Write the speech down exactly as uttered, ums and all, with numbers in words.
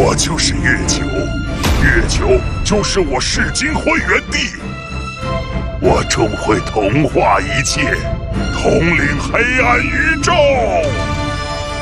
我就是月球，月球就是我噬金会原地。我终会同化一切，统领黑暗宇宙。